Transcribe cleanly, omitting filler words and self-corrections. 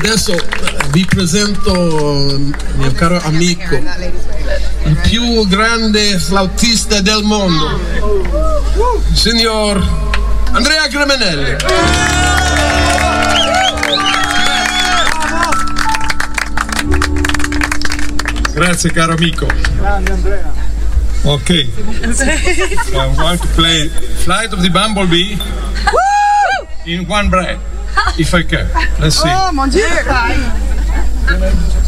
Adesso vi presento il mio caro amico, il più grande flautista del mondo, il signor Andrea Cremenelli. Grazie caro amico. Grande Andrea. Ok. I'm going to play Flight of the Bumblebee in one breath, if I can. Let's see. Oh mon Dieu!